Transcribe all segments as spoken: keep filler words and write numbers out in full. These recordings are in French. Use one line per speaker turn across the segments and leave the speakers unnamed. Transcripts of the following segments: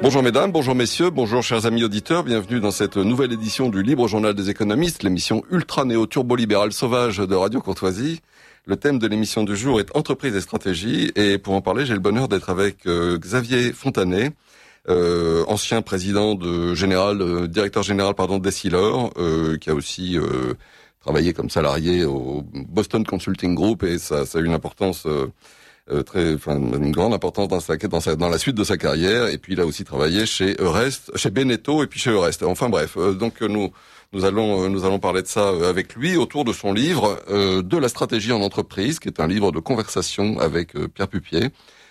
Bonjour mesdames, bonjour messieurs, bonjour chers amis auditeurs, bienvenue dans cette nouvelle édition du Libre Journal des économistes, l'émission ultra néo-turbo-libérale sauvage de Radio Courtoisie. Le thème de l'émission du jour est entreprise et stratégie, et pour en parler, j'ai le bonheur d'être avec euh, Xavier Fontanet, euh, ancien président de général, euh, directeur général pardon d'Essilor, euh, qui a aussi euh, travaillé comme salarié au Boston Consulting Group, et ça, ça a une importance euh, Euh, très, enfin, une grande importance dans sa, dans sa, dans la suite de sa carrière. Et puis il a aussi travaillé chez Eurest, chez Beneteau et puis chez Eurest. Enfin bref, euh, donc nous nous allons euh, nous allons parler de ça avec lui autour de son livre euh, de la stratégie en entreprise, qui est un livre de conversation avec euh, Pierre Pupier,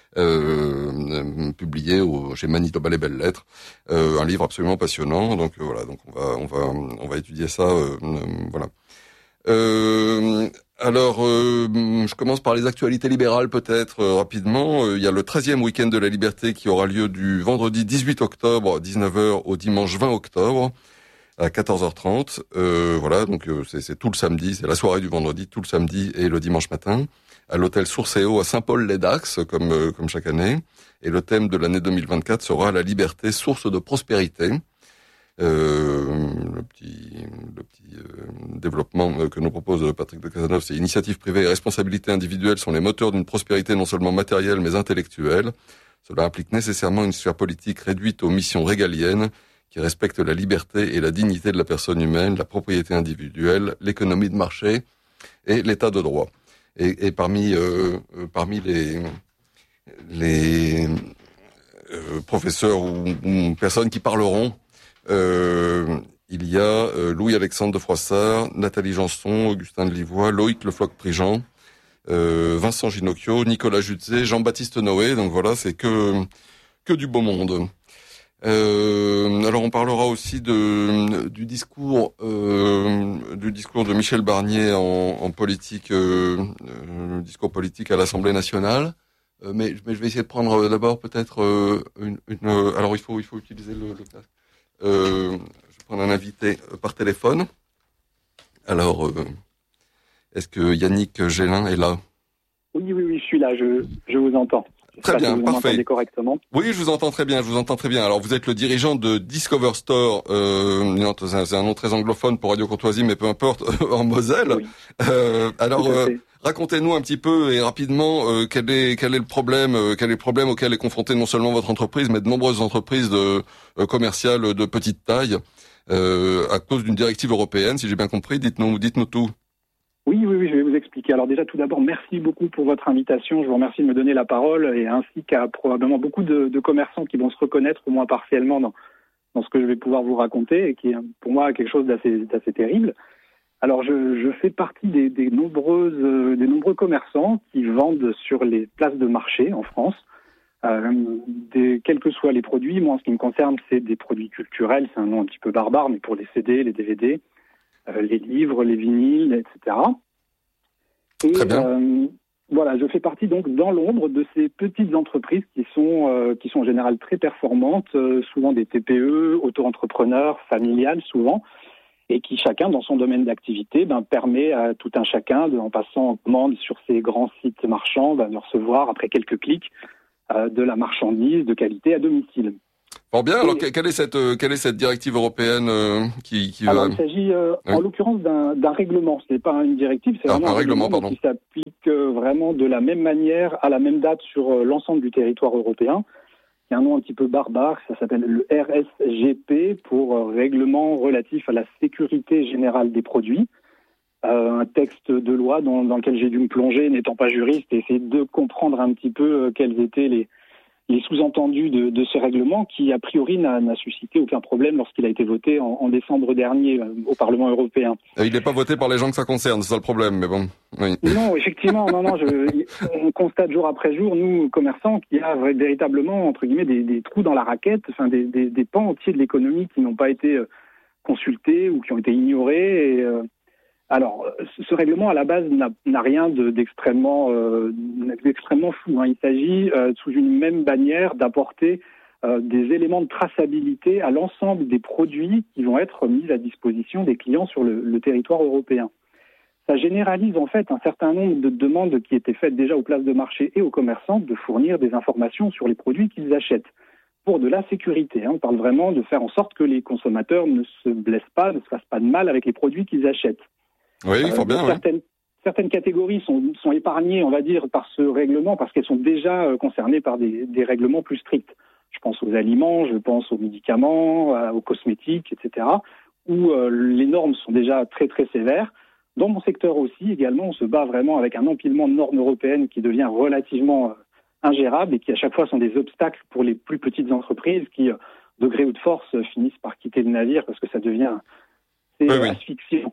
euh, publié au, chez Manitoba Les Belles Lettres. Euh, un livre absolument passionnant. Donc euh, voilà, donc on va on va on va étudier ça. Euh, euh, voilà. Euh, alors, euh, je commence par les actualités libérales peut-être euh, rapidement. Euh, il y a le treizième week-end de la liberté qui aura lieu du vendredi dix-huit octobre, dix-neuf heures, au dimanche vingt octobre, à quatorze heures trente. Euh, voilà, donc euh, c'est, c'est tout le samedi, c'est la soirée du vendredi, tout le samedi et le dimanche matin, à l'hôtel Sourcéo à Saint-Paul-les-Dax, comme, euh, comme chaque année. Et le thème de l'année deux mille vingt-quatre sera la liberté, source de prospérité. Euh, le petit, le petit euh, développement que nous propose Patrick de Cazeneuve, c'est initiative privée et responsabilité individuelle sont les moteurs d'une prospérité non seulement matérielle mais intellectuelle. Cela implique nécessairement une sphère politique réduite aux missions régaliennes qui respectent la liberté et la dignité de la personne humaine, la propriété individuelle, l'économie de marché et l'état de droit. Et, et parmi euh, parmi les les euh, professeurs ou, ou personnes qui parleront, Euh, il y a euh, Louis-Alexandre de Froissart, Nathalie Janson, Augustin de Livois, Loïc Le Floch-Prigent, euh, Vincent Ginocchio, Nicolas Jutzé, Jean-Baptiste Noé. Donc voilà, c'est que que du beau monde. Euh, alors on parlera aussi de du discours euh, du discours de Michel Barnier en, en politique, euh, euh, discours politique à l'Assemblée nationale. Euh, mais, mais je vais essayer de prendre d'abord peut-être euh, une, une. Alors il faut il faut utiliser le, le casque. Euh, je vais prendre un invité par téléphone. Alors, euh, est-ce que Yannick Gélin est là ?
Oui, oui, oui, je suis là, je, je vous entends.
Très bien,
vous
parfait.
Correctement.
Oui, je vous entends très bien, je vous entends très bien. Alors, vous êtes le dirigeant de Discover Store, euh, c'est, un, c'est un nom très anglophone pour Radio Courtoisie, mais peu importe, en Moselle. Oui. Euh, alors, euh, racontez-nous un petit peu et rapidement euh, quel est quel est le problème, euh, quel est le problème auquel est confrontée non seulement votre entreprise, mais de nombreuses entreprises de, euh, commerciales de petite taille euh, à cause d'une directive européenne, si j'ai bien compris. Dites-nous, dites-nous tout.
Oui, oui, oui, je vais vous expliquer. Alors déjà, tout d'abord, merci beaucoup pour votre invitation. Je vous remercie de me donner la parole, et ainsi qu'à probablement beaucoup de, de commerçants qui vont se reconnaître, au moins partiellement, dans, dans ce que je vais pouvoir vous raconter, et qui est pour moi quelque chose d'assez, d'assez terrible. Alors, je, je fais partie des, des, nombreuses, euh, des nombreux commerçants qui vendent sur les places de marché en France, euh, des, quels que soient les produits. Moi, en ce qui me concerne, c'est des produits culturels. C'est un nom un petit peu barbare, mais pour les C D, les D V D, euh, les livres, les vinyles, et cetera. Et
Très bien.
Euh, voilà, je fais partie donc dans l'ombre de ces petites entreprises qui sont euh, qui sont en général très performantes, euh, souvent des T P E, auto-entrepreneurs, familiales souvent, et qui chacun dans son domaine d'activité ben, permet à tout un chacun, de, en passant en commande sur ces grands sites marchands, ben, de recevoir après quelques clics euh, de la marchandise de qualité à domicile.
Bon bien, alors et, quelle est cette euh, quelle est cette directive européenne euh, qui, qui
alors,
va...
il s'agit euh, oui. en l'occurrence d'un, d'un règlement. Ce n'est pas une directive, c'est
ah,
vraiment un,
un règlement,
règlement qui s'applique euh, vraiment de la même manière à la même date sur euh, l'ensemble du territoire européen. Il y a un nom un petit peu barbare, ça s'appelle le R S G P pour euh, règlement relatif à la sécurité générale des produits. Euh, un texte de loi dans, dans lequel j'ai dû me plonger, n'étant pas juriste, et essayer de comprendre un petit peu euh, quels étaient les les sous-entendus de, de ce règlement qui, a priori, n'a, n'a suscité aucun problème lorsqu'il a été voté en, en décembre dernier euh, au Parlement européen.
Et il n'est pas voté par les gens que ça concerne, c'est ça le problème, mais bon. Oui.
Non, effectivement, non, non. Je, on constate jour après jour, nous, commerçants, qu'il y a véritablement, entre guillemets, des, des trous dans la raquette, enfin, des, des, des pans entiers de l'économie qui n'ont pas été euh, consultés ou qui ont été ignorés. Et, euh, Alors, ce règlement, à la base, n'a, n'a rien de, d'extrêmement, euh, d'extrêmement fou. Hein. Il s'agit, euh, sous une même bannière, d'apporter euh, des éléments de traçabilité à l'ensemble des produits qui vont être mis à disposition des clients sur le, le territoire européen. Ça généralise en fait un certain nombre de demandes qui étaient faites déjà aux places de marché et aux commerçants de fournir des informations sur les produits qu'ils achètent. pour de la sécurité. Hein. On parle vraiment de faire en sorte que les consommateurs ne se blessent pas, ne se fassent pas de mal avec les produits qu'ils achètent.
Oui, il faut euh, bien.
Certaines,
oui.
certaines catégories sont, sont épargnées, on va dire, par ce règlement parce qu'elles sont déjà euh, concernées par des, des règlements plus stricts. Je pense aux aliments, je pense aux médicaments, euh, aux cosmétiques, et cetera, où euh, les normes sont déjà très très sévères. Dans mon secteur aussi, également, on se bat vraiment avec un empilement de normes européennes qui devient relativement euh, ingérable et qui à chaque fois sont des obstacles pour les plus petites entreprises qui, euh, de gré ou de force, euh, finissent par quitter le navire parce que ça devient c'est,
oui,
euh,
oui.
asphyxiant.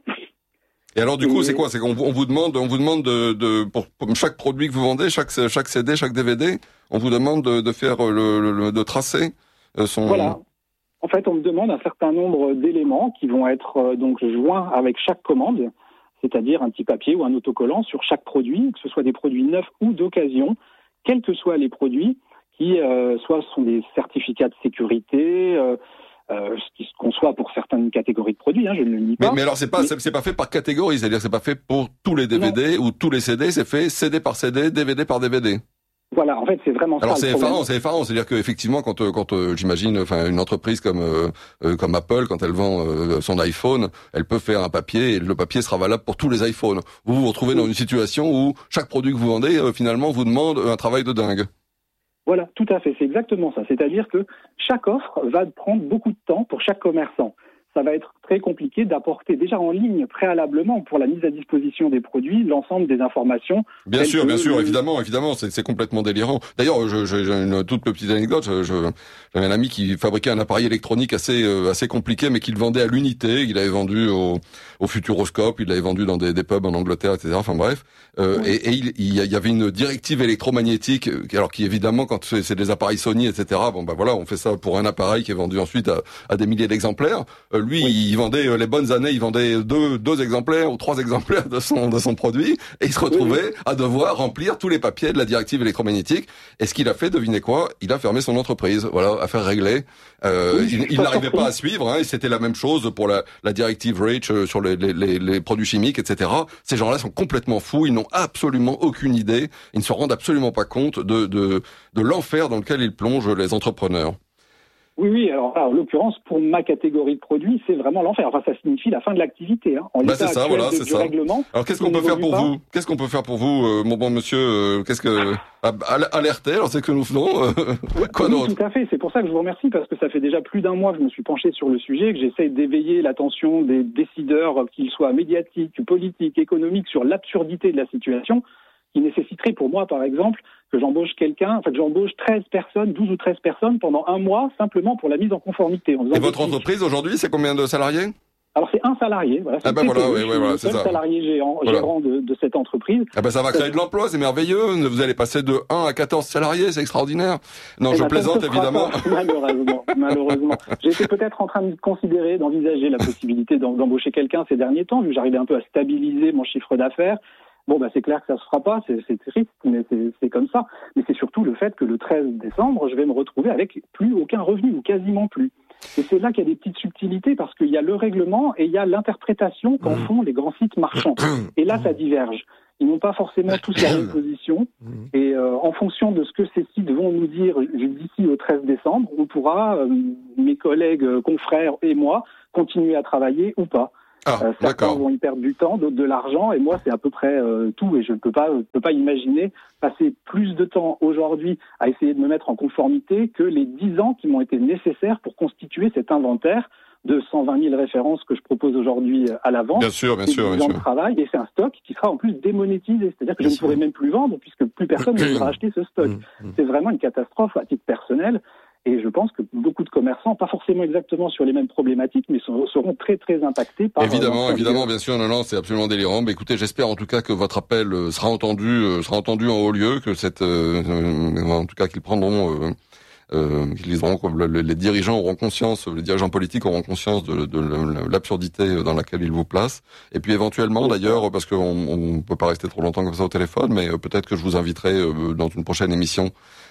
Et alors du coup, c'est quoi? C'est qu'on on vous demande, on vous demande de, de pour, pour chaque produit que vous vendez, chaque chaque C D, chaque D V D, on vous demande de, de faire le, le de tracer son.
Voilà. En fait, on me demande un certain nombre d'éléments qui vont être euh, donc joints avec chaque commande, c'est-à-dire un petit papier ou un autocollant sur chaque produit, que ce soit des produits neufs ou d'occasion, quels que soient les produits, qui euh, soit sont des certificats de sécurité. Euh, Euh, ce qui se conçoit pour certaines catégories de produits, hein, je ne le nie pas.
Mais, mais alors c'est pas mais... c'est, c'est pas fait par catégorie, c'est-à-dire que c'est pas fait pour tous les D V D non. ou tous les C D, c'est fait C D par C D, D V D par D V D.
Voilà, en fait, c'est vraiment
alors
ça.
Alors c'est effarant, c'est effarant, c'est-à-dire que effectivement, quand quand euh, j'imagine, enfin une entreprise comme euh, comme Apple, quand elle vend euh, son iPhone, elle peut faire un papier et le papier sera valable pour tous les iPhones. Vous vous retrouvez dans une situation où chaque produit que vous vendez, euh, finalement, vous demande un travail de dingue.
Voilà, tout à fait, c'est exactement ça. C'est-à-dire que chaque offre va prendre beaucoup de temps pour chaque commerçant. Ça va être très compliqué d'apporter déjà en ligne préalablement pour la mise à disposition des produits l'ensemble des informations.
Bien sûr, bien sûr, le... évidemment, évidemment, c'est, c'est complètement délirant. D'ailleurs, je, je, j'ai une toute petite anecdote. Je, je, j'avais un ami qui fabriquait un appareil électronique assez euh, assez compliqué, mais qu'il vendait à l'unité. Il avait vendu au, au Futuroscope, il l'avait vendu dans des, des pubs en Angleterre, et cetera. Enfin bref, euh, oui. et, et il, il y avait une directive électromagnétique, alors qui évidemment, quand c'est, c'est des appareils Sony, et cetera. Bon ben voilà, on fait ça pour un appareil qui est vendu ensuite à, à des milliers d'exemplaires. Euh, lui, oui. il vendait les bonnes années, il vendait deux deux exemplaires ou trois exemplaires de son de son produit, et il se retrouvait oui, oui. à devoir remplir tous les papiers de la directive électromagnétique. Et ce qu'il a fait, devinez quoi? Il a fermé son entreprise. Voilà, affaire réglée. Euh, oui, il, il n'arrivait pas à suivre. Hein, et c'était la même chose pour la, la directive REACH euh, sur les, les, les, les produits chimiques, et cetera. Ces gens-là sont complètement fous. Ils n'ont absolument aucune idée. Ils ne se rendent absolument pas compte de de, de l'enfer dans lequel ils plongent les entrepreneurs.
Oui, oui. Alors, là, en l'occurrence, pour ma catégorie de produits, c'est vraiment l'enfer. Enfin, ça signifie la fin de l'activité. Hein. En
bah,
l'état
c'est ça,
actuel
voilà,
de,
c'est
du
ça.
règlement.
Alors, qu'est-ce qu'on peut faire pour pas vous Qu'est-ce qu'on peut faire pour vous, euh, mon bon monsieur euh, Qu'est-ce que alerter Alors, c'est que nous faisons. Euh, quoi
oui,
d'autre
tout à fait. C'est pour ça que je vous remercie parce que ça fait déjà plus d'un mois que je me suis penché sur le sujet, que j'essaie d'éveiller l'attention des décideurs, qu'ils soient médiatiques, politiques, économiques, sur l'absurdité de la situation, qui nécessiterait pour moi, par exemple, que j'embauche quelqu'un, enfin que j'embauche treize personnes, douze ou treize personnes pendant un mois, simplement pour la mise en conformité. En
Et votre entreprise aujourd'hui, c'est combien de salariés ?
Alors c'est un salarié, voilà. C'est
ah ben voilà, oui, oui, voilà, c'est
ça.
Un
salarié gérant, voilà. gérant de, de cette entreprise.
Ah ben ça va créer de l'emploi, c'est merveilleux. Vous allez passer de un à quatorze salariés, c'est extraordinaire. Non,
Et
je plaisante évidemment.
Pas, malheureusement, malheureusement. J'étais peut-être en train de considérer, d'envisager la possibilité d'embaucher quelqu'un ces derniers temps, vu que j'arrivais un peu à stabiliser mon chiffre d'affaires. Bon, bah, c'est clair que ça se fera pas, c'est, c'est triste, mais c'est, c'est comme ça. Mais c'est surtout le fait que le treize décembre, je vais me retrouver avec plus aucun revenu, ou quasiment plus. Et c'est là qu'il y a des petites subtilités, parce qu'il y a le règlement et il y a l'interprétation qu'en font les grands sites marchands. Et là, ça diverge. Ils n'ont pas forcément tous la même position. Et euh, en fonction de ce que ces sites vont nous dire d'ici au treize décembre, on pourra, euh, mes collègues, euh, confrères et moi, continuer à travailler ou pas.
Ah,
euh, certains
d'accord.
vont y perdre du temps, d'autres de l'argent, et moi c'est à peu près euh, tout, et je ne peux pas, je peux pas imaginer passer plus de temps aujourd'hui à essayer de me mettre en conformité que les dix ans qui m'ont été nécessaires pour constituer cet inventaire de cent vingt mille références que je propose aujourd'hui à la vente.
Bien sûr, bien sûr, bien sûr.
De travail, et c'est un stock qui sera en plus démonétisé, c'est-à-dire que bien je sûr. ne pourrai même plus vendre puisque plus personne ne voudra acheter ce stock. C'est vraiment une catastrophe à titre personnel. Et je pense que beaucoup de commerçants, pas forcément exactement sur les mêmes problématiques, mais seront très très impactés par...
Évidemment, euh, évidemment, bien sûr, non, non, c'est absolument délirant. Mais écoutez, j'espère en tout cas que votre appel sera entendu, euh, sera entendu en haut lieu, que cette, euh, en tout cas qu'ils prendront, euh, euh, qu'ils liseront, le, le, les dirigeants auront conscience, les dirigeants politiques auront conscience de, de, de l'absurdité dans laquelle ils vous placent. Et puis éventuellement, d'ailleurs, parce qu'on on peut pas rester trop longtemps comme ça au téléphone, mais peut-être que je vous inviterai euh, dans une prochaine émission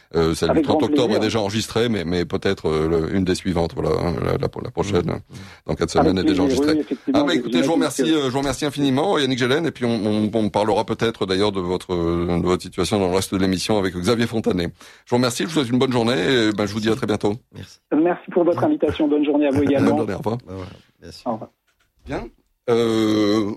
Euh, celle
Avec
du trente
grand
octobre
plaisir.
est déjà enregistrée, mais, mais peut-être euh, le- une des suivantes, voilà, hein, la, la, la prochaine, mmh. dans quatre semaines,
Avec
est déjà
plaisir,
enregistrée.
oui,
Ah, mais écoutez, je vous remercie,
que...
euh, je vous remercie infiniment, Yannick Gélène, et puis on, on, on parlera peut-être d'ailleurs de votre, de votre situation dans le reste de l'émission avec Xavier Fontanet. Je vous remercie, je vous souhaite une bonne journée, et ben, je vous dis à très bientôt.
Merci.
Merci pour votre invitation. Bonne journée à vous également.
Bonne journée, au revoir.
Bah voilà, bien sûr.
Au revoir.
Bien. Euh,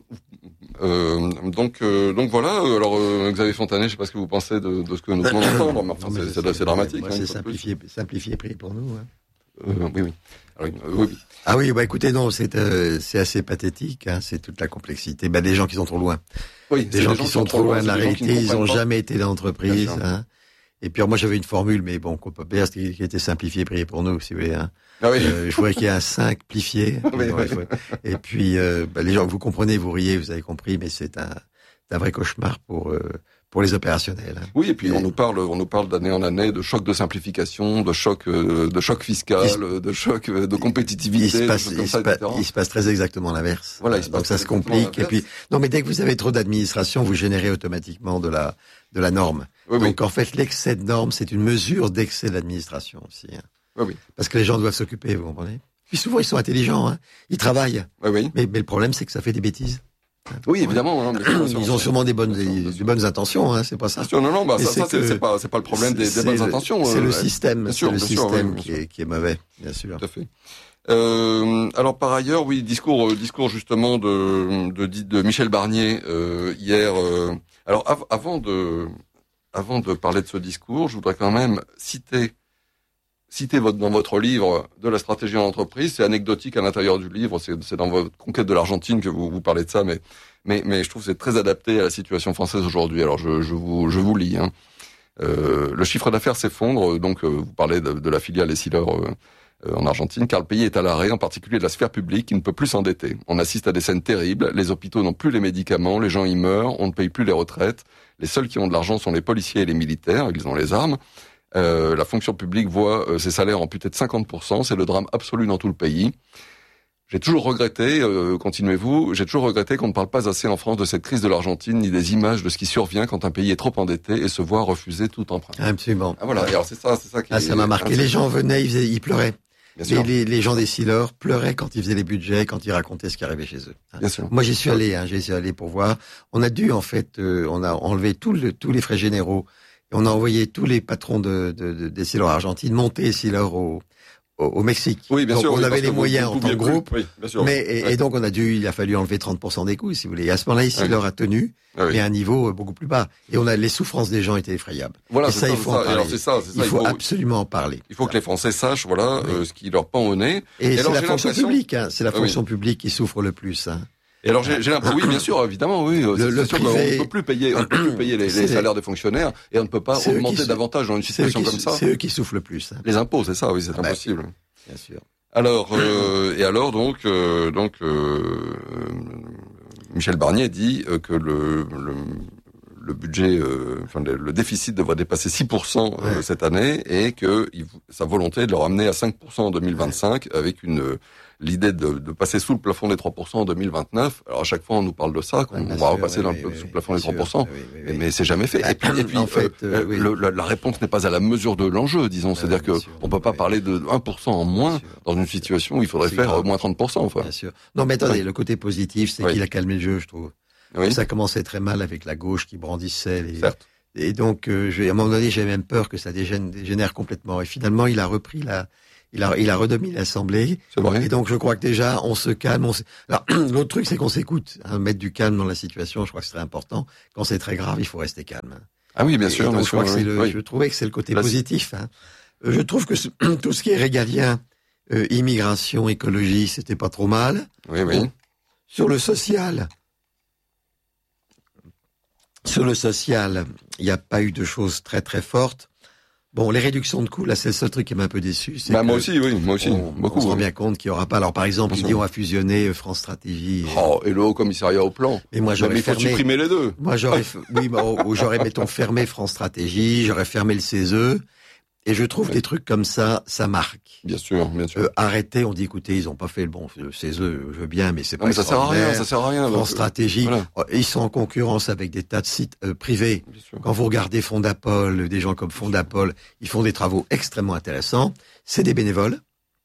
euh, donc, euh, donc voilà. Alors, euh, Xavier Fontanet, je sais pas ce que vous pensez de, de ce que nous venons d'entendre, mais enfin,
Non, mais
c'est, c'est assez dramatique.
moi,
hein,
c'est
une fois de plus.
simplifié, simplifié prix pour nous. Hein.
Euh, oui, oui. Alors, euh, oui, oui.
Ah oui, bah écoutez, non, c'est euh, c'est assez pathétique. Hein, c'est toute la complexité. Bah des gens qui sont trop loin.
Oui,
Des
c'est
gens qui sont trop loin de la réalité. Ils ont jamais été dans l'entreprise. Hein. Et puis alors, moi j'avais une formule, mais bon, qu'on peut pas dire, qui était simplifié prié pour nous, si vous voulez. Hein.
Ah oui.
Euh, je voudrais qu'il y ait un cinq plifié.
Oui,
bon,
oui.
faut... Et puis euh, bah, les gens, vous comprenez, vous riez, vous avez compris, mais c'est un, c'est un vrai cauchemar pour euh, pour les opérationnels. Hein.
Oui, et puis on nous parle, on nous parle d'année en année de choc de simplification, de choc, euh, de choc fiscal,
Il,
de choc euh, de compétitivité.
Il se passe,
de
il,
ça,
se pa- il se passe très exactement l'inverse.
Voilà, il se
donc
passe
ça se complique. Et puis non, mais dès que vous avez trop d'administration, vous générez automatiquement de la de la norme.
Oui,
donc
oui.
en fait, l'excès de normes, c'est une mesure d'excès d'administration aussi. Hein.
Oui, oui.
Parce que les gens doivent s'occuper, vous comprenez. Puis souvent, ils sont intelligents, hein. Ils travaillent.
Oui, oui.
Mais, mais le problème, c'est que ça fait des bêtises.
Oui, évidemment. Hein, bien sûr, bien sûr,
Ils ont sûrement des bonnes, des, des bonnes intentions, hein. C'est pas ça.
Bien sûr, non, non, bah
Et
ça,
c'est
ça c'est,
que-
c'est pas, c'est pas le problème des, des
C'est
bonnes
le-
intentions.
C'est
euh,
le
ouais.
système,
Bien
c'est
sûr,
le
bien sûr,
système
oui, bien
qui,
sûr.
est, qui est mauvais, bien sûr.
Tout à fait. Euh, alors par ailleurs, oui, discours, euh, discours justement de de, de Michel Barnier euh, hier. Euh, alors av- avant de avant de parler de ce discours, je voudrais quand même citer citer votre, dans votre livre de la stratégie en entreprise. C'est anecdotique à l'intérieur du livre. C'est, c'est dans votre conquête de l'Argentine que vous vous parlez de ça, mais mais mais je trouve que c'est très adapté à la situation française aujourd'hui. Alors je je vous je vous lis. Hein. Euh, le chiffre d'affaires s'effondre. Donc euh, vous parlez de, de la filiale Essilor euh, euh, en Argentine, car le pays est à l'arrêt, en particulier de la sphère publique, qui ne peut plus s'endetter. On assiste à des scènes terribles. Les hôpitaux n'ont plus les médicaments, les gens y meurent, on ne paye plus les retraites. Les seuls qui ont de l'argent sont les policiers et les militaires. Ils ont les armes. Euh, la fonction publique voit euh, ses salaires amputés de cinquante pour cent. C'est le drame absolu dans tout le pays. J'ai toujours regretté, euh, continuez-vous, j'ai toujours regretté qu'on ne parle pas assez en France de cette crise de l'Argentine, ni des images de ce qui survient quand un pays est trop endetté et se voit refuser tout emprunt.
Absolument.
Ah voilà, et alors c'est ça, c'est ça qui
Ah, ça m'a marqué. Les gens venaient, ils, faisaient, ils pleuraient.
Bien
Les,
sûr,
les, les gens des Essilor pleuraient quand ils faisaient les budgets, quand ils racontaient ce qui arrivait chez eux. Hein.
bien sûr.
Moi, j'y suis allé, hein, j'y suis allé pour voir. On a dû, en fait, euh, on a enlevé tout le, tous les frais généraux. Et on a envoyé tous les patrons de, de, de, d'Essilor Argentine monter Essilor au, au, au Mexique.
Oui, bien
donc,
sûr.
on
oui,
avait
parce
les
que vous-
moyens
vous
en tant
pouviez
que
plus.
groupe.
Oui, bien sûr.
Mais, et,
Ouais.
et donc, on a dû, il a fallu enlever trente pour cent des coûts, si vous voulez. Et à ce moment-là, Essilor a tenu,
Ah oui.
mais à un niveau euh, beaucoup plus bas. Et on a, les souffrances des gens étaient effrayables.
Voilà,
et
c'est
ça,
ça,
il
c'est
faut
ça.
en
Et
parler.
alors c'est ça, c'est ça.
Il faut
faut,
absolument en parler.
il faut que les Français sachent, voilà,
Oui.
euh, ce qui leur pend au nez.
Et, c'est
alors,
la
j'ai
fonction
l'impression-
publique, hein. C'est la
Ah oui.
fonction publique qui souffre le plus. Hein.
Et alors j'ai, j'ai l'impression, oui, bien sûr, évidemment, oui.
Le-
c'est,
le
c'est sûr
privé-
qu'on ne peut plus payer, on ne peut plus payer les, les
C'est-
salaires des fonctionnaires et on ne peut pas
C'est eux qui
augmenter
sou-
davantage dans une
C'est eux,
situation
qui,
comme ça.
c'est eux qui souffrent le plus, hein.
Les impôts, c'est ça, oui, c'est
Ah bah,
impossible.
Bien sûr.
Alors euh, et alors donc euh, donc euh, Michel Barnier dit euh, que le, le le budget, euh, enfin le, le déficit devrait dépasser six pour cent euh,
Ouais.
cette année et que il, sa volonté est de le ramener à cinq pour cent en deux mille vingt-cinq avec une euh, l'idée de, de passer sous le plafond des trois pour cent en deux mille vingt-neuf. Alors à chaque fois on nous parle de ça, qu'on
Ouais, bien
va
sûr,
repasser
oui,
dans
oui,
le,
oui,
sous le
oui,
plafond des
bien
trois pour cent.
sûr, oui, oui,
Mais,
oui.
mais c'est jamais fait. Et puis, et puis
En fait,
euh,
euh, oui.
le- la, la réponse n'est pas à la mesure de l'enjeu, disons. C'est-à-dire
bien
que
sûr,
on peut pas
oui.
parler de un pour cent en moins
Bien sûr.
dans une situation où il faudrait
C'est
faire
grave.
au moins trente pour cent. Enfin.
Bien sûr. Non, mais attendez,
Oui.
le côté positif, c'est
Oui.
qu'il a calmé le jeu, je trouve.
Oui,
Ça commençait très mal avec la gauche qui brandissait les...
certes.
Et donc, euh, je, à un moment donné, j'avais même peur que ça dégène, dégénère complètement. Et finalement, il a repris la... Il a, il a redominé l'Assemblée.
C'est vrai.
Et donc, je crois que déjà, on se calme. On s- Alors, l'autre truc, c'est qu'on s'écoute. Hein, mettre du calme dans la situation, je crois que c'est très important. Quand c'est très grave, il faut rester calme.
Ah oui, bien
Et
sûr,
donc,
bien
je
sûr.
crois que c'est
oui.
le,
Oui.
je trouvais que c'est le côté
Là, c'est-
positif. Hein. Euh, Je trouve que ce- tout ce qui est régalien, euh, immigration, écologie, c'était pas trop mal.
Oui, oui.
Bon. Sur le social, sur le social, il n'y a pas eu de choses très très fortes. Bon, les réductions de coûts, là, c'est le seul truc qui m'a un peu déçu. C'est
Bah,
que
moi aussi, oui, moi aussi,
on,
beaucoup.
on se rend
oui.
bien compte qu'il n'y aura pas. Alors, par exemple,
Bien
il
sûr.
dit on va fusionner euh, France Stratégie. Et,
Oh, et le Haut Commissariat au Plan.
et moi,
Mais
j'aurais
il faut
fermé.
supprimer les deux.
Moi, j'aurais, f- oui, bah, oh, j'aurais, mettons, fermé France Stratégie, j'aurais fermé le C E S E, Et je trouve
oui.
des trucs comme ça, ça marque.
Bien sûr, bien sûr.
Euh, arrêtez, on dit, écoutez, ils ont pas fait le bon, c'est eux, je veux bien, mais c'est
non,
pas
mais ça sert à rien, ça sert à rien.
En
donc,
stratégie,
voilà.
ils sont en concurrence avec des tas de sites euh, privés.
Bien sûr.
Quand vous regardez Fondapol, des gens comme Fondapol, ils font des travaux extrêmement intéressants. C'est des bénévoles.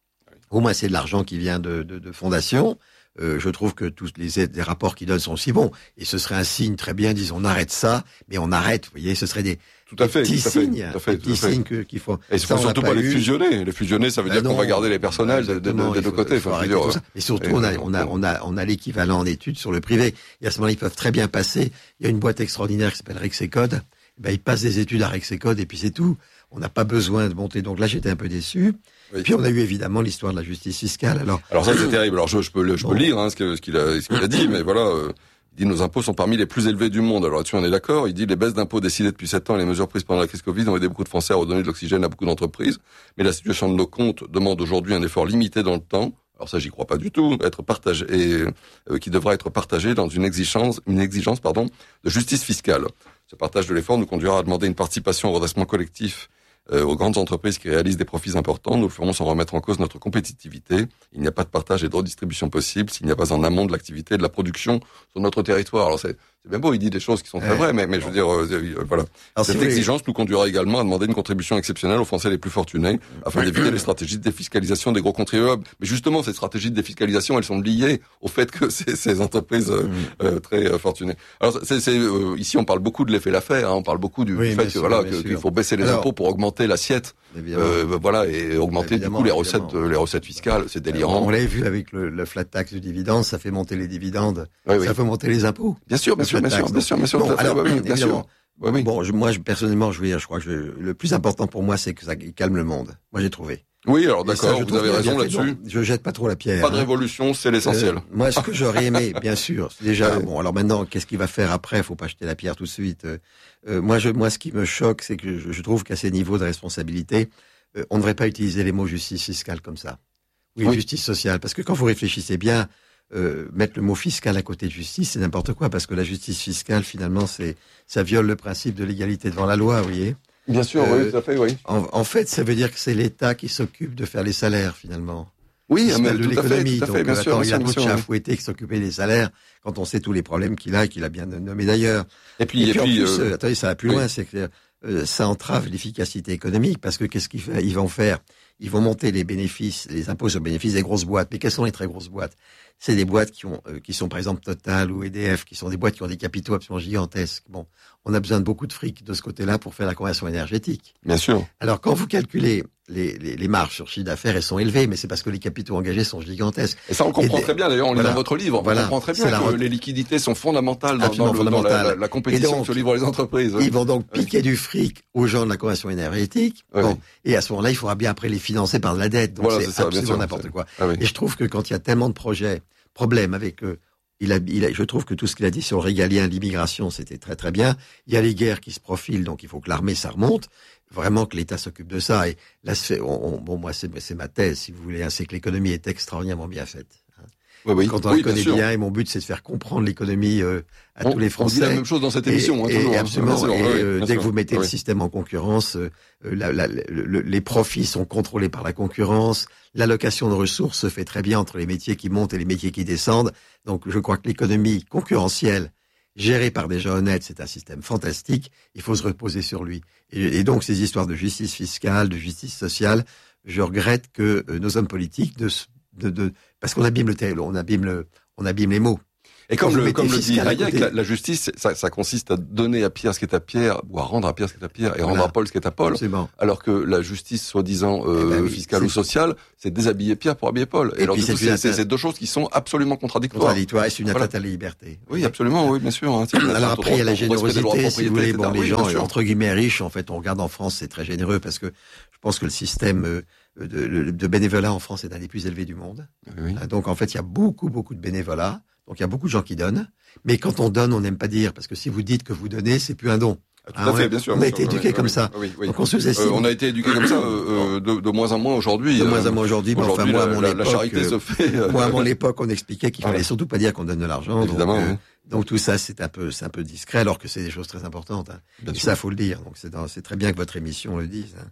Au moins, c'est de l'argent qui vient de, de, de fondations. Euh, je trouve que tous les, les rapports qu'ils donnent sont aussi bons. Et ce serait un signe très bien, disons, on arrête ça, mais on arrête, vous voyez, ce serait des,
Tout à
des
fait,
petits
tout à fait,
signes,
tout à fait,
des
tout à
petits
fait.
signes que- qu'il faut.
Et il
Ça,
faut
on l'a
surtout pas les
eu.
fusionner. Les fusionner, ça veut
Ben
dire
non,
qu'on va garder les personnels de, de, de,
exactement,
de
il
deux
faut-
côtés.
il faut
Enfin, je
arrêter
veux
tout
dire,
ça. Et surtout,
et-
on a, on a, on a, on a l'équivalent en études sur le privé. Et à ce moment-là, ils peuvent très bien passer. Il y a une boîte extraordinaire qui s'appelle Rexecode. Ben, ils passent des études à Rexecode et puis c'est tout. On n'a pas besoin de monter. Donc là, j'étais un peu déçu.
Oui.
Puis on a eu évidemment l'histoire de la justice fiscale. Alors,
Alors ça, c'est terrible. Alors je, je peux, le- je
Bon.
peux lire hein, ce que- ce qu'il a, ce qu'il a dit, mais voilà. Euh, il dit nos impôts sont parmi les plus élevés du monde. Alors là-dessus, on est d'accord. Il dit les baisses d'impôts décidées depuis sept ans et les mesures prises pendant la crise Covid ont aidé beaucoup de Français à redonner de l'oxygène à beaucoup d'entreprises. Mais la situation de nos comptes demande aujourd'hui un effort limité dans le temps. Alors ça, j'y crois pas du tout. Être partagé et euh, qui devra être partagé dans une exigence, une exigence, pardon, de justice fiscale. Ce partage de l'effort nous conduira à demander une participation au redressement collectif euh, aux grandes entreprises qui réalisent des profits importants. Nous le ferons sans remettre en cause notre compétitivité. Il n'y a pas de partage et de redistribution possible s'il n'y a pas en amont de l'activité et de la production sur notre territoire. Alors c'est, c'est bien beau, il dit des choses qui sont très
Ouais.
vraies, mais, mais je veux dire, euh, euh, voilà.
alors, si
Cette
vous voulez-
exigence nous conduira également à demander une contribution exceptionnelle aux Français les plus fortunés afin d'éviter les stratégies de défiscalisation des gros contribuables. Mais justement, ces stratégies de défiscalisation, elles sont liées au fait que c'est ces entreprises euh, euh, très euh, fortunées. Alors, c'est, c'est, euh, ici, on parle beaucoup de l'effet l'affaire. Hein, on parle beaucoup du
Oui,
fait
bien
que
sûr,
voilà
bien
que-
sûr.
qu'il faut baisser les
Alors,
impôts pour augmenter l'assiette.
évidemment.
Euh, voilà, et augmenter
Évidemment,
du coup les
évidemment.
recettes, euh, les recettes fiscales, c'est délirant.
On l'avait vu avec le, le flat tax du dividende, ça fait monter les dividendes,
Oui, oui.
ça fait monter les impôts.
Bien sûr, bien
Le
sûr,
flat
bien sûr,
tax.
bien sûr, bien sûr,
Bon,
tout à fait,
alors,
oui, oui, bien sûr.
évidemment.
Oui, oui.
Bon, je, moi, je, personnellement, je veux dire, je crois que je- le plus important pour moi, c'est que ça calme le monde. Moi, j'ai trouvé.
Oui, alors
Et ça,
d'accord,
je
vous
trouve
avez
qu'il a
raison
bien fait.
là-dessus.
Bon, je jette pas trop la pierre.
Pas de
hein.
révolution, c'est l'essentiel.
Euh, moi, ce que j'aurais aimé, bien sûr, c'est déjà
Ouais.
bon. Alors maintenant, qu'est-ce qu'il va faire après? Faut pas jeter la pierre tout de suite. Euh, euh, moi, je, moi, ce qui me choque, c'est que je, je trouve qu'à ces niveaux de responsabilité, euh, on ne devrait pas utiliser les mots justice fiscale comme ça. Oui,
Oui.
justice sociale, parce que quand vous réfléchissez bien, euh, mettre le mot fiscal à côté de justice, c'est n'importe quoi, parce que la justice fiscale, finalement, c'est ça viole le principe de l'égalité devant la loi, vous voyez.
Bien sûr,
Euh,
oui, tout à fait, oui.
En, en fait, ça veut dire que c'est l'État qui s'occupe de faire les salaires, finalement.
Oui,
Il se
mais
mêle de
tout à fait,
l'économie.
tout à
Donc,
fait, bien
euh,
sûr,
attends,
bien
il a
sûr,
trop de
bien
chats à
sûr.
fouetter qui s'occuper des salaires quand on sait tous les problèmes qu'il a et qu'il a bien nommé d'ailleurs.
Et puis, et
en
puis,
plus,
euh,
euh, attendez, ça va plus
oui.
loin, c'est que euh, ça entrave l'efficacité économique parce que qu'est-ce qu'ils fa- ils vont faire? Ils vont monter les bénéfices, les impôts sur bénéfices des grosses boîtes. Mais quelles sont les très grosses boîtes? C'est des boîtes qui ont, euh, qui sont par exemple Total ou E D F, qui sont des boîtes qui ont des capitaux absolument gigantesques. Bon, on a besoin de beaucoup de fric de ce côté-là pour faire la conversion énergétique.
bien sûr.
Alors quand vous calculez les, les, les marges sur chiffre d'affaires, elles sont élevées, mais c'est parce que les capitaux engagés sont gigantesques.
Et ça, on comprend
Et des-
très bien. D'ailleurs, on lit
voilà.
dans votre livre.
Voilà.
On comprend très bien
C'est la
que
re-
les liquidités sont fondamentales dans,
Absolument
dans le- dans la,
fondamentales.
la- la compétition
Et donc,
que se livrent les entreprises. oui.
Ils vont donc
Oui.
piquer du fric aux gens de la conversion énergétique.
Oui.
Bon, et à ce moment-là, il faudra bien après les financer par de la dette. Donc
Voilà, c'est
c'est
ça, bien
absolument
sûr,
n'importe
c'est-
quoi.
Ah oui.
Et je trouve que quand il y a tellement de projets, problèmes avec eux, il a, il a, je trouve que tout ce qu'il a dit sur le régalien, l'immigration, c'était très très bien. Il y a les guerres qui se profilent, donc il faut que l'armée ça remonte. Vraiment que l'État s'occupe de ça. Et là, c'est, on, on- bon, moi, c'est, c'est ma thèse, si vous voulez, hein, c'est que l'économie est extraordinairement bien faite.
Oui, oui.
Quand on
Oui,
la connaît
sûr.
bien, et mon but, c'est de faire comprendre l'économie euh, à
On-
tous les
On
Français.
dit la même chose dans cette
Et-
émission, hein,
et,
toujours.
et
hein.
absolument.
Bien sûr,
Et,
oui,
euh,
bien
dès
sûr.
que vous mettez
Oui.
le système en concurrence, euh, la, la, le- le- les profits sont contrôlés par la concurrence. L'allocation de ressources se fait très bien entre les métiers qui montent et les métiers qui descendent. Donc, je crois que l'économie concurrentielle, gérée par des gens honnêtes, c'est un système fantastique. Il faut se reposer sur lui. Et, et donc, ces histoires de justice fiscale, de justice sociale, je regrette que euh, nos hommes politiques, de, s- de, de, parce qu'on abîme le, tel- on abîme le, on abîme les mots.
Et
Quand
comme
vous
le,
mettez
comme le dit
fiscal à
Hayek,
côté.
la, la justice, ça, ça consiste à donner à Pierre ce qui est à Pierre, ou à rendre à Pierre ce qui est à Pierre, et
Voilà.
rendre à Paul ce qui est à Paul.
Absolument.
Alors que la justice, soi-disant euh,
Eh ben oui,
fiscale
c'est-
ou sociale, c'est déshabiller Pierre pour habiller Paul. Et,
Et
alors
puis
du coup,
c'est une
c'est c'est-
atta-
c'est deux choses qui sont absolument contradictoires.
Contradictoire, et c'est une
Voilà.
atteinte à la liberté.
Oui, absolument, oui, bien sûr. Hein, c'est une
Alors
atteinte au
après, il y a la
droit- au respect des droits de
générosité, si vous voulez.
propriété,
Bon, les
et cetera. Oui,
gens,
bien sûr.
entre guillemets, riches, en fait, on regarde en France, c'est très généreux parce que je pense que le système euh, de, le- de bénévolat en France est un des plus élevés du monde.
Oui.
Euh, Donc, en fait, il y a beaucoup, beaucoup de bénévolat. Donc, il y a beaucoup de gens qui donnent. Mais quand on donne, on n'aime pas dire, parce que si vous dites que vous donnez, c'est plus un don.
Tout
Ah
à fait,
ouais.
bien sûr.
On a
bien
été
sûr,
éduqués
oui,
comme
oui,
ça.
Oui, oui.
Donc, on sous-estime.
Euh, on a été éduqués comme ça euh, euh, de, de moins en moins aujourd'hui.
De moins
euh,
en moins aujourd'hui, mais enfin,
Aujourd'hui,
moi, à
la,
mon
la- la
époque,
charité
euh,
se fait. euh,
Moi, à mon époque, on expliquait qu'il fallait
Voilà.
surtout pas dire qu'on donne de l'argent. Donc,
Évidemment,
euh,
oui.
donc tout ça, c'est un peu, c'est un peu discret, alors que c'est des choses très importantes. Hein.
Bien
Et
sûr.
ça, faut le dire. Donc c'est, dans- c'est très bien que votre émission le dise. Hein.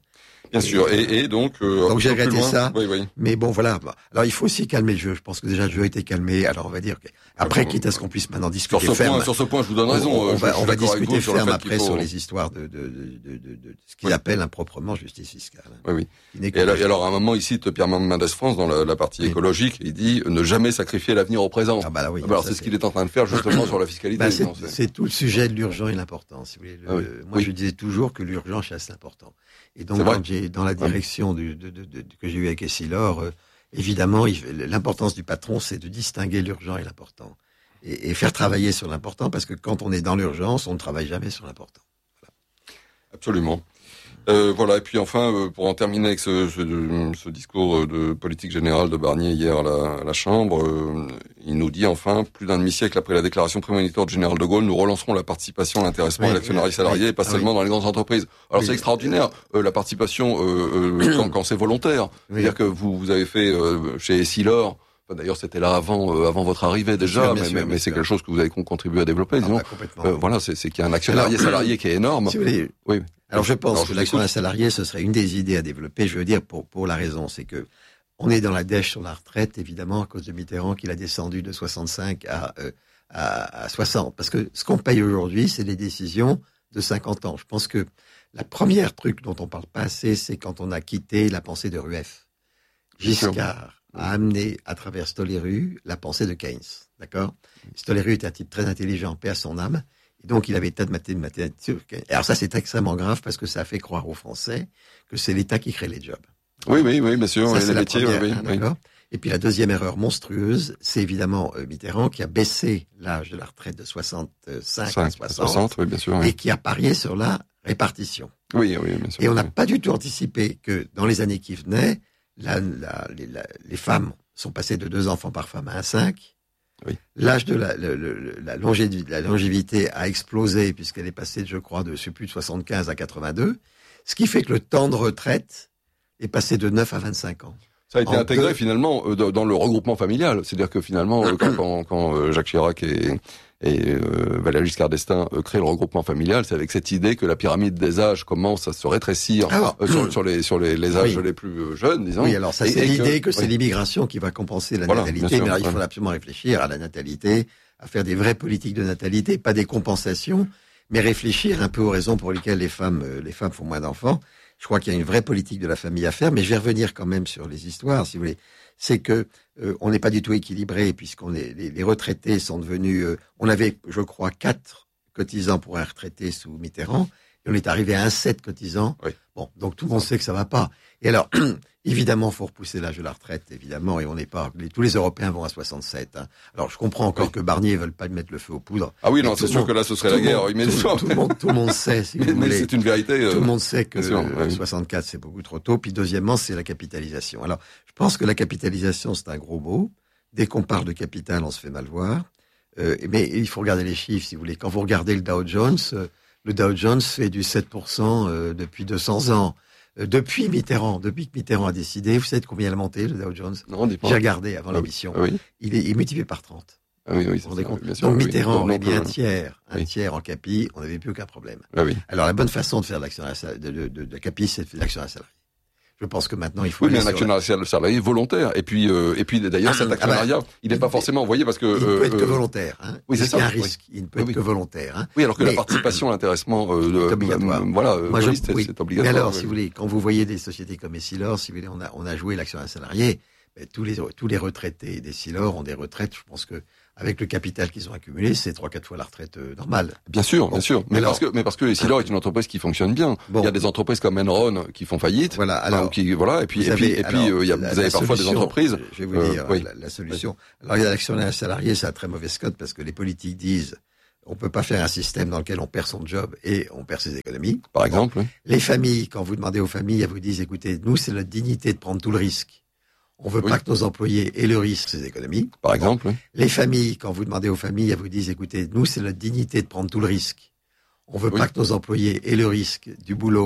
Bien
et,
sûr. Et, et donc, euh,
donc j'ai regretté ça.
Oui, oui.
Mais bon, voilà. Alors il faut aussi calmer le jeu. Je pense que déjà le jeu a été calmé. Alors on va dire après, bon, quitte à ce qu'on puisse maintenant discuter
sur ce
ferme.
Point, sur ce point, je vous donne raison.
On, on,
je,
va,
je
on va discuter
sur
ferme après
faut...
sur les histoires de, de, de, de, de, de ce qu'ils
oui.
appellent improprement justice fiscale.
Oui, oui. Et alors, et alors, à un moment, il cite Pierre Mendès France dans la, la partie oui. écologique. Il dit ne jamais sacrifier l'avenir au présent.
Ah bah là, oui,
alors c'est ce qu'il est en train de faire justement sur la fiscalité.
Bah, c'est, c'est tout le sujet de l'urgent et l'important. Si vous voulez. Le, ah oui. Moi,
oui.
je disais toujours que l'urgent c'est assez important. Et donc, quand j'ai, dans la direction du, de, de, de, que j'ai eue avec Essilor, euh, évidemment, il, l'importance du patron, c'est de distinguer l'urgent et l'important. Et, et faire travailler sur l'important, parce que quand on est dans l'urgence, on ne travaille jamais sur l'important. Voilà.
Absolument. Euh, voilà, et puis enfin, euh, pour en terminer avec ce, ce, ce discours de politique générale de Barnier hier à la, à la Chambre, euh, il nous dit enfin, plus d'un demi-siècle après la déclaration prémonitoire du général de Gaulle, nous relancerons la participation, l'intéressement oui, et l'actionnariat oui, salarié, oui, et pas ah, seulement oui. dans les grandes entreprises. Alors oui, c'est extraordinaire, euh, la participation euh, euh, quand, quand c'est volontaire. Oui. C'est-à-dire que vous, vous avez fait euh, chez Essilor, enfin, d'ailleurs c'était là avant euh, avant votre arrivée déjà, bien sûr, mais, sûr, mais, mais c'est quelque chose que vous avez contribué à développer, disons. Ah, bah, euh, voilà, c'est, c'est qu'il y a un actionnariat salarié qui est énorme.
Si vous voulez,
oui.
Alors je pense Alors, que l'actionnariat salarié, ce serait une des idées à développer. Je veux dire pour pour la raison, c'est que on est dans la dèche sur la retraite, évidemment, à cause de Mitterrand, qui l'a descendu de soixante-cinq à, euh, à, à soixante. Parce que ce qu'on paye aujourd'hui, c'est les décisions de cinquante ans. Je pense que la première truc dont on parle pas assez, c'est quand on a quitté la pensée de Rueff. Giscard a amené, à travers Stoléru, la pensée de Keynes. D'accord? Stoléru était un type très intelligent, paix à son âme. Et donc, il avait tas de mathématiques. Alors ça, c'est extrêmement grave parce que ça a fait croire aux Français que c'est l'État qui crée les jobs.
Oui, oui, oui, bien sûr.
Ça,
oui,
c'est
les
la
métiers,
première,
oui,
hein,
oui.
d'accord. Et puis la deuxième erreur monstrueuse, c'est évidemment euh, Mitterrand qui a baissé l'âge de la retraite de soixante-cinq à soixante,
soixante oui, bien sûr, oui.
et qui a parié sur la répartition.
Oui, oui, bien sûr.
Et on n'a
oui.
pas du tout anticipé que dans les années qui venaient, la, la, les, la, les femmes sont passées de deux enfants par femme à un cinq.
Oui.
L'âge de la, le, le, la, longévité, la longévité a explosé puisqu'elle est passée, je crois, de je sais plus de soixante-quinze à quatre-vingt-deux, ce qui fait que le temps de retraite est passé de neuf à vingt-cinq ans.
Ça a été
en
intégré
deux...
finalement euh, dans le regroupement familial, c'est-à-dire que finalement euh, quand, quand, quand euh, Jacques Chirac et, et euh, Valéry Giscard d'Estaing euh, créent le regroupement familial, c'est avec cette idée que la pyramide des âges commence à se rétrécir alors, euh, sur, sur les sur les, les âges oui. les plus jeunes, disons.
Oui, alors ça c'est et, l'idée et que, que c'est oui. l'immigration qui va compenser la
voilà,
natalité,
sûr,
mais alors, il faut
ouais.
absolument réfléchir à la natalité, à faire des vraies politiques de natalité, pas des compensations, mais réfléchir un peu aux raisons pour lesquelles les femmes euh, les femmes font moins d'enfants. Je crois qu'il y a une vraie politique de la famille à faire, mais je vais revenir quand même sur les histoires, si vous voulez. C'est que euh, on n'est pas du tout équilibré, puisqu'on est, les, les retraités sont devenus... Euh, on avait, je crois, quatre cotisants pour un retraité sous Mitterrand, et on est arrivé à un sept cotisants.
Oui.
Bon, donc tout le monde sait que ça va pas. Et alors, évidemment, faut repousser l'âge de la retraite, évidemment, et on n'est pas... Les, tous les Européens vont à soixante-sept. Hein. Alors, je comprends encore oui. que Barnier ne veulent pas mettre le feu aux poudres.
Ah oui, non, c'est sûr monde, que là, ce serait la guerre immédiatement.
Tout, tout, le monde, tout le monde sait, si
mais,
vous
mais
voulez.
c'est une vérité. Euh,
tout le monde sait que
sûr,
euh,
oui.
soixante-quatre, c'est beaucoup trop tôt. Puis deuxièmement, c'est la capitalisation. Alors, je pense que la capitalisation, c'est un gros mot. Dès qu'on parle de capital, on se fait mal voir. Euh, mais il faut regarder les chiffres, si vous voulez. Quand vous regardez le Dow Jones, euh, le Dow Jones fait du sept pour cent euh, depuis deux cents ans. Euh, depuis Mitterrand, depuis que Mitterrand a décidé, vous savez de combien il a monté, le Dow Jones?
Non, dis pas.
J'ai regardé avant
ah,
l'émission.
Ah, oui.
Il est, il est multiplié par trente.
Ah oui, oui, c'est
vous vous rendez compte?
Bien sûr,
Donc
oui,
Mitterrand
oui.
aurait mis un
oui.
tiers, un
oui.
tiers en capi, on n'avait plus aucun problème.
Ah oui.
Alors la bonne façon de faire de l'actionnariat de, de, de, de capi, c'est de faire de l'actionnariat salarié. Je pense que maintenant il faut.
Oui, mais un
sur...
actionnariat salarié volontaire. Et puis, euh, et puis d'ailleurs,
ah,
cet actionnariat, ah bah, il n'est pas forcément envoyé parce que.
Il ne
euh,
peut être
euh,
que volontaire. Hein.
Oui, c'est ça.
Il y a un risque. Oui. Il ne peut
oui,
être
oui.
que volontaire. Hein.
Oui, alors que
mais...
la participation, l'intéressement, euh,
est obligatoire.
Euh, voilà,
Moi, je...
c'est,
oui.
c'est obligatoire.
Mais alors,
oui.
si vous voulez, quand vous voyez des sociétés comme Essilor, si vous voulez, on a, on a joué l'actionnariat salarié. Mais tous les tous les retraités d'Essilor ont des retraites. Je pense que avec le capital qu'ils ont accumulé, c'est trois quatre fois la retraite euh, normale.
Bien sûr,
bon.
bien sûr. Mais
alors,
parce que mais parce que Essilor est une entreprise qui fonctionne bien.
Bon.
Il y a des entreprises comme Enron qui font faillite.
Voilà. Alors,
qui voilà. Et puis et
avez,
puis et puis
alors,
euh, il y a,
la,
vous avez parfois
solution,
des entreprises.
Je vais vous
euh,
dire
oui.
la, la solution. Oui. Alors il y a l'actionnariat salarié, c'est un très mauvais cote parce que les politiques disent on peut pas faire un système dans lequel on perd son job et on perd ses économies.
Par exemple.
Bon.
Oui.
Les familles, quand vous demandez aux familles, elles vous disent écoutez, nous c'est notre dignité de prendre tout le risque. On veut oui. pas que nos employés aient le risque de ces économies.
Par exemple. Oui.
Les familles, quand vous demandez aux familles, elles vous disent écoutez, nous c'est notre dignité de prendre tout le risque. On veut oui. pas que nos employés aient le risque du boulot